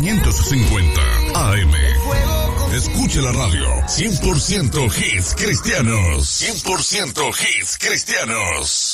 550 AM. Escuche la radio 100% hits cristianos. 100% hits cristianos.